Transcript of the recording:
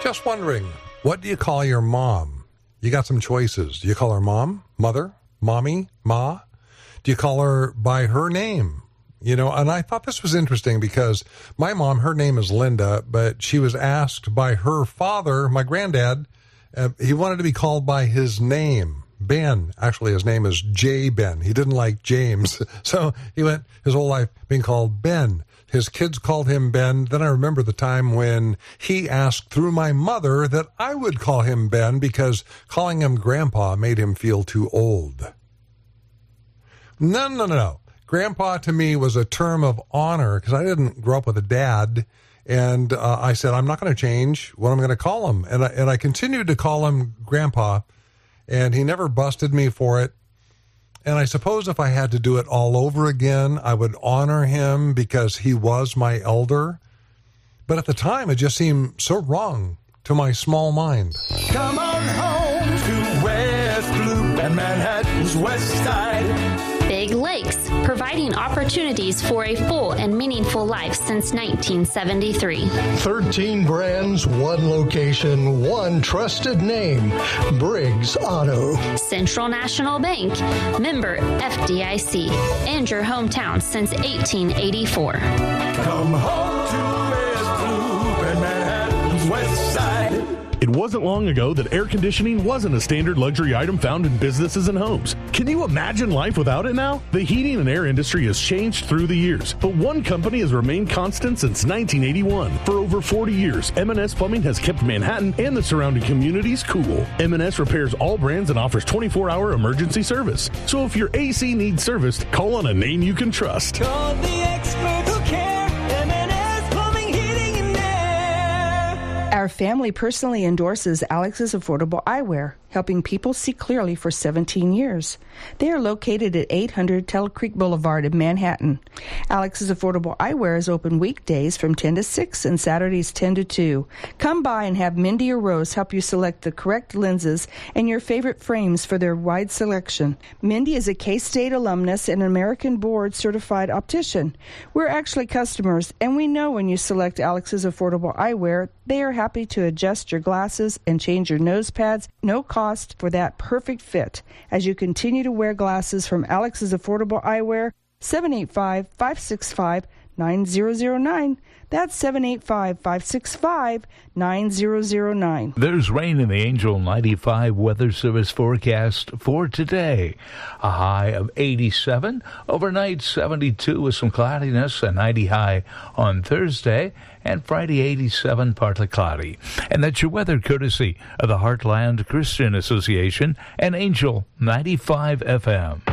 Just wondering, what do you call your mom? You got some choices. Do you call her mom, mother, mommy, ma? Do you call her by her name? You know, and I thought this was interesting because my mom, her name is Linda, but she was asked by her father, my granddad, he wanted to be called by his name, Ben. Actually, his name is J. Ben. He didn't like James. So he went his whole life being called Ben. His kids called him Ben. Then I remember the time when he asked through my mother that I would call him Ben because calling him Grandpa made him feel too old. No. Grandpa to me was a term of honor because I didn't grow up with a dad. And I said, I'm not going to change what I'm going to call him. And I continued to call him Grandpa, and he never busted me for it. And I suppose if I had to do it all over again, I would honor him because he was my elder. But at the time, it just seemed so wrong to my small mind. Come on home to West Loop and Manhattan's West Side. Big Lakes, providing opportunities for a full and meaningful life since 1973. 13 brands, one location, one trusted name, Briggs Auto. Central National Bank, member FDIC, and your hometown since 1884. Come home to West Loop and Manhattan's West Side. It wasn't long ago that air conditioning wasn't a standard luxury item found in businesses and homes. Can you imagine life without it now? The heating and air industry has changed through the years, but one company has remained constant since 1981. For over 40 years, M&S Plumbing has kept Manhattan and the surrounding communities cool. M&S repairs all brands and offers 24-hour emergency service. So if your AC needs serviced, call on a name you can trust. Call the expert who cares. M&S Plumbing, Heating, and Air. Our family personally endorses Alex's Affordable Eyewear, helping people see clearly for 17 years. They are located at 800 Tell Creek Boulevard in Manhattan. Alex's Affordable Eyewear is open weekdays from 10 to 6 and Saturdays 10 to 2. Come by and have Mindy or Rose help you select the correct lenses and your favorite frames for their wide selection. Mindy is a K-State alumnus and an American Board certified optician. We're actually customers, and we know when you select Alex's Affordable Eyewear, they are happy to adjust your glasses and change your nose pads, no cost for that perfect fit. As you continue to wear glasses from Alex's Affordable Eyewear, 785-565-9009. That's 785-565-9009. There's rain in the Angel 95 Weather Service forecast for today. A high of 87, overnight 72 with some cloudiness, a 90 high on Thursday, and Friday 87, partly cloudy. And that's your weather courtesy of the Heartland Christian Association and Angel 95 FM.